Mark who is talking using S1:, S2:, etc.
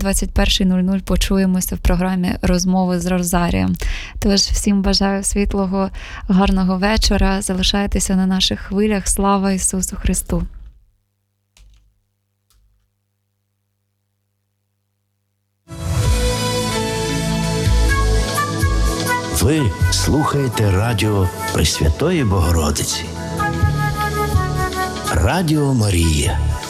S1: 21:00 почуємося в програмі «Розмови з Розарієм». Тож всім бажаю світлого, гарного вечора. Залишайтеся на наших хвилях. Слава Ісусу Христу!
S2: Ви слухаєте радіо Пресвятої Богородиці. Радіо Марія.